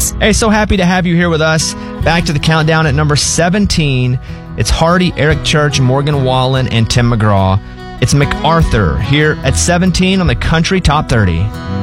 Yes. Hey, so happy to have you here with us. Back to the countdown at number 17. It's Hardy, Eric Church, Morgan Wallen, and Tim McGraw. It's MacArthur here at 17 on the Country Top 30.